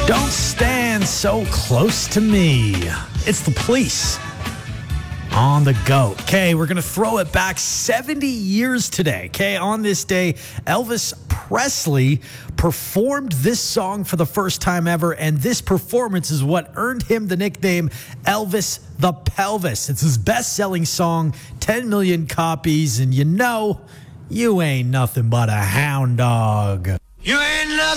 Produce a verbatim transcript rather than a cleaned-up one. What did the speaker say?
Don't stand so close to me. It's the Police on the go. Okay, we're going to throw it back seventy years today. Okay, on this day, Elvis Presley performed this song for the first time ever, and this performance is what earned him the nickname Elvis the Pelvis. It's his best-selling song, ten million copies, and you know, you ain't nothing but a hound dog. You ain't nothing.